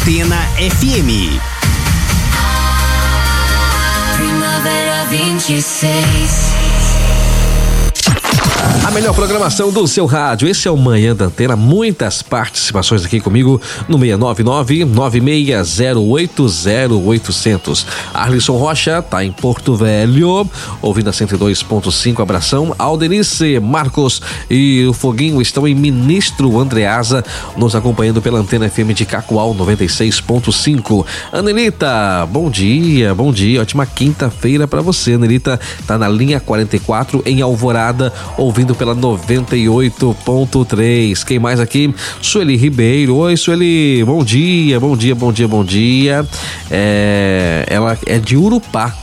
Antena FM. Primavera 26. A melhor programação do seu rádio. Esse é o Manhã da Antena. Muitas participações aqui comigo no 699-96080800. Arlisson Rocha tá em Porto Velho, ouvindo a 102.5. Abração. Aldenice, Marcos e o Foguinho estão em Ministro Andreasa, nos acompanhando pela Antena FM de Cacoal 96.5. Anelita, bom dia. Ótima quinta-feira pra você. Anelita tá na linha 44 em Alvorada, ouvindo pela 98.3. Quem mais aqui? Sueli Ribeiro. Oi, Sueli. Bom dia. Ela é de Urupá,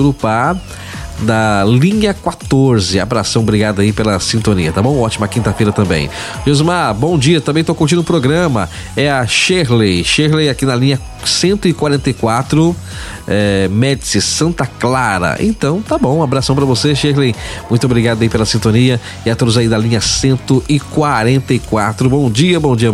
da linha 14. Abração, obrigado aí pela sintonia, tá bom? Ótima quinta-feira também. Josmar, bom dia, também tô curtindo o programa. É a Shirley aqui na linha 144, Médici, Santa Clara. Então, tá bom, um abração pra você, Shirley. Muito obrigado aí pela sintonia e a todos aí da linha 144. Bom dia.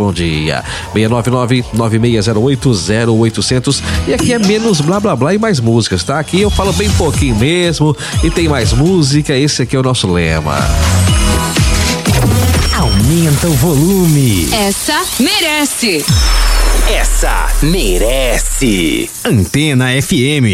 699-96080800. E aqui é menos blá blá blá e mais músicas, tá? Aqui eu falo bem pouquinho mesmo e tem mais música. Esse aqui é o nosso lema. Aumenta o volume. Essa merece. Antena FM.